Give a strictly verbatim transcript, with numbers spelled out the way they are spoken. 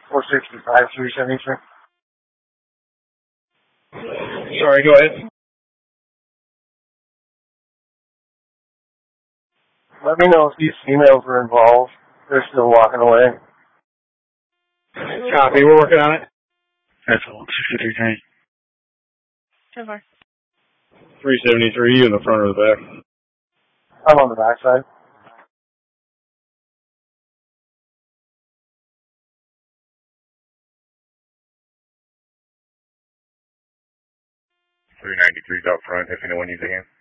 four sixty-five, three seventy-three. Sorry, go ahead. Let me know if these females were involved. They're still walking away. Copy, we're working on it. That's all, sixty-three tank. So far. three seventy-three, you in the front or the back? I'm on the back side. three ninety-three's out front, if anyone needs a hand.